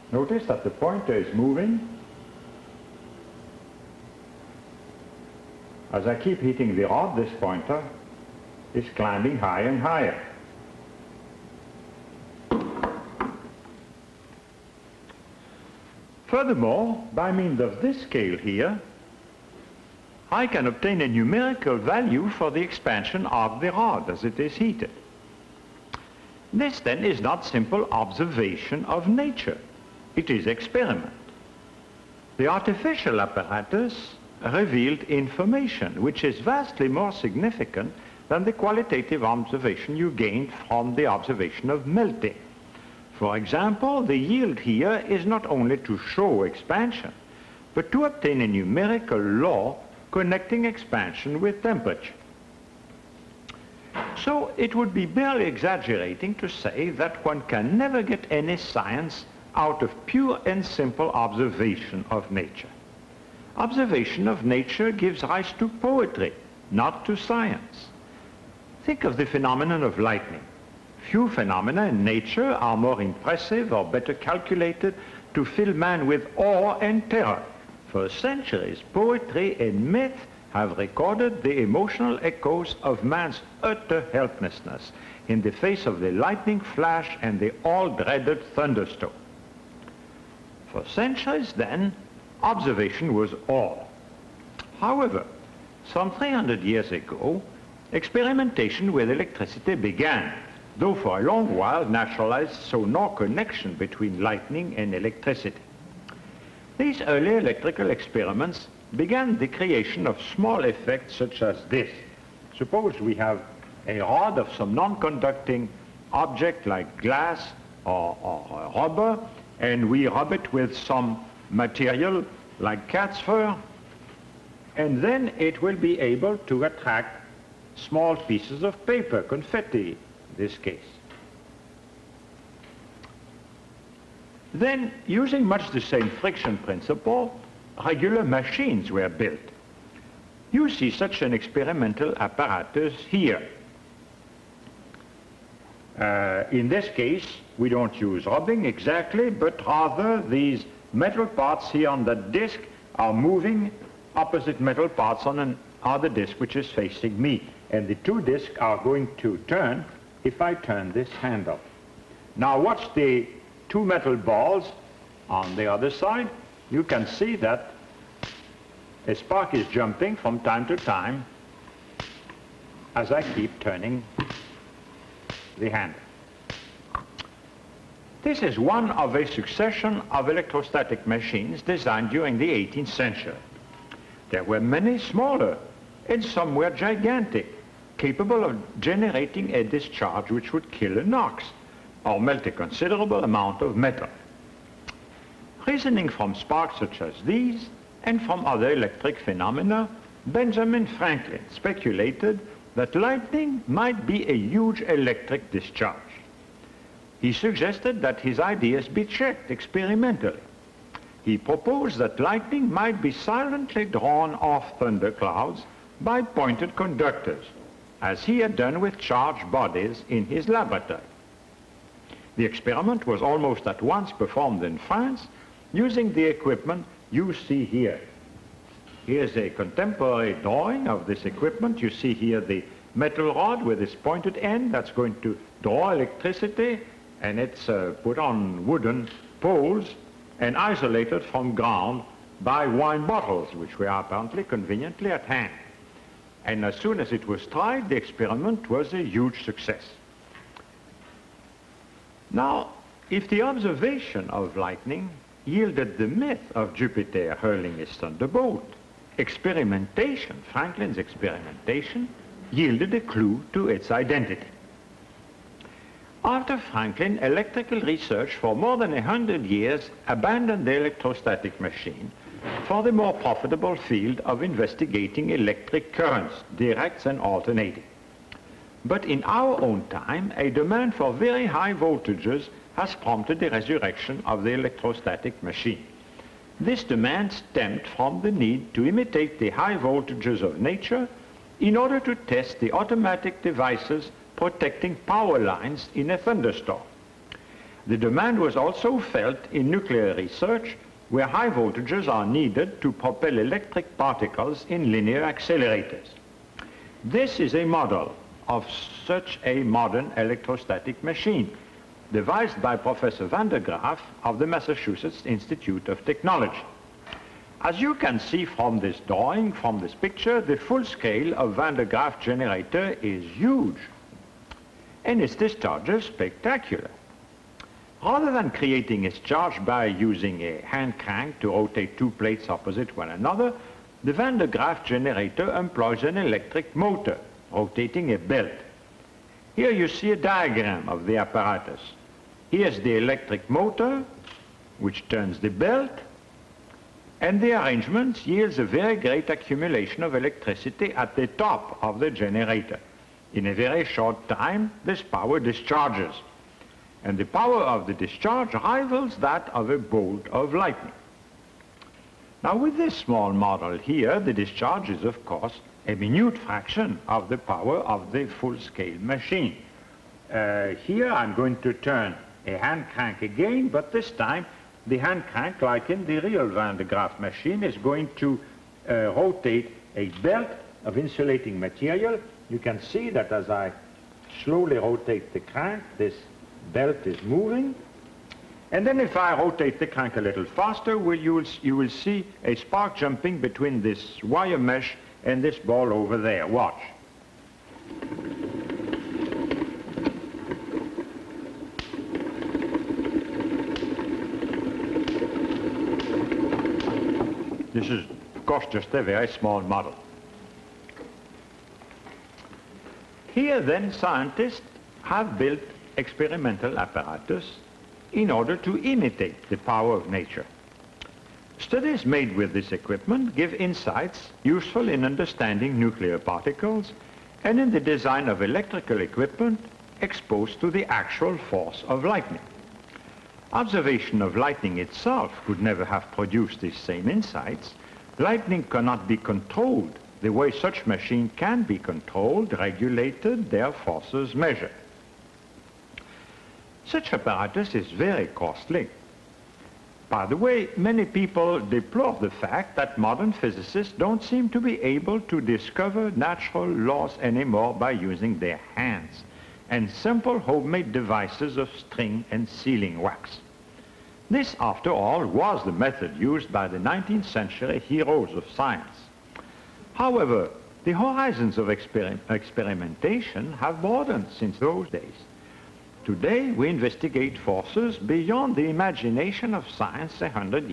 Notice that the pointer is moving. As I keep hitting the rod, this pointer is climbing higher and higher. Furthermore, by means of this scale here, I can obtain a numerical value for the expansion of the rod as it is heated. This then is not simple observation of nature. It is experiment. The artificial apparatus revealed information which is vastly more significant than the qualitative observation you gained from the observation of melting. For example, the yield here is not only to show expansion, but to obtain a numerical law connecting expansion with temperature. So it would be barely exaggerating to say that one can never get any science out of pure and simple observation of nature. Observation of nature gives rise to poetry, not to science. Think of the phenomenon of lightning. Few phenomena in nature are more impressive or better calculated to fill man with awe and terror. For centuries, poetry and myth have recorded the emotional echoes of man's utter helplessness in the face of the lightning flash and the all-dreaded thunderstorm. For centuries, then, observation was all. However, some 300 years ago, experimentation with electricity began, though for a long while naturalists saw no connection between lightning and electricity. These early electrical experiments began the creation of small effects such as this. Suppose we have a rod of some non-conducting object like glass or rubber, and we rub it with some material like cat's fur, and then it will be able to attract small pieces of paper, confetti in this case. Then, using much the same friction principle, regular machines were built. You see such an experimental apparatus here. In this case, we don't use rubbing exactly, but rather these metal parts here on the disc are moving opposite metal parts on another disc which is facing me. And the two discs are going to turn if I turn this handle. Now watch the two metal balls on the other side. You can see that a spark is jumping from time to time as I keep turning the handle. This is one of a succession of electrostatic machines designed during the 18th century. There were many smaller, and some were gigantic, capable of generating a discharge which would kill an ox or melt a considerable amount of metal. Reasoning from sparks such as these and from other electric phenomena, Benjamin Franklin speculated that lightning might be a huge electric discharge. He suggested that his ideas be checked experimentally. He proposed that lightning might be silently drawn off thunderclouds by pointed conductors, as he had done with charged bodies in his laboratory. The experiment was almost at once performed in France using the equipment you see here. Here's a contemporary drawing of this equipment. You see here the metal rod with its pointed end that's going to draw electricity, and it's put on wooden poles and isolated from ground by wine bottles, which were apparently conveniently at hand. And as soon as it was tried, the experiment was a huge success. Now, if the observation of lightning yielded the myth of Jupiter hurling his thunderbolt, experimentation, Franklin's experimentation, yielded a clue to its identity. After Franklin, electrical research for more than 100 years abandoned the electrostatic machine for the more profitable field of investigating electric currents, directs and alternating. But in our own time, a demand for very high voltages has prompted the resurrection of the electrostatic machine. This demand stemmed from the need to imitate the high voltages of nature in order to test the automatic devices protecting power lines in a thunderstorm. The demand was also felt in nuclear research, where high voltages are needed to propel electric particles in linear accelerators. This is a model of such a modern electrostatic machine, devised by Professor Van der Graaf of the Massachusetts Institute of Technology. As you can see from this drawing, from this picture, the full scale of Van der Graaf generator is huge, and its discharge is spectacular. Rather than creating its charge by using a hand crank to rotate two plates opposite one another, the Van der Graaf generator employs an electric motor rotating a belt. Here you see a diagram of the apparatus. Here's the electric motor, which turns the belt, and the arrangement yields a very great accumulation of electricity at the top of the generator. In a very short time, this power discharges, and the power of the discharge rivals that of a bolt of lightning. Now, with this small model here, the discharge is, of course, a minute fraction of the power of the full-scale machine. Here I'm going to turn a hand crank again, but this time the hand crank, like in the real Van der Graaf machine, is going to rotate a belt of insulating material. You can see that as I slowly rotate the crank, this belt is moving. And then if I rotate the crank a little faster, you will see a spark jumping between this wire mesh and this ball over there. Watch. This is, of course, just a very small model. Here, then, scientists have built experimental apparatus in order to imitate the power of nature. Studies made with this equipment give insights useful in understanding nuclear particles and in the design of electrical equipment exposed to the actual force of lightning. Observation of lightning itself could never have produced these same insights. Lightning cannot be controlled the way such machine can be controlled, regulated, their forces measured. Such apparatus is very costly. By the way, many people deplore the fact that modern physicists don't seem to be able to discover natural laws anymore by using their hands and simple homemade devices of string and sealing wax. This, after all, was the method used by the 19th century heroes of science. However, the horizons of experimentation have broadened since those days. Today, we investigate forces beyond the imagination of science 100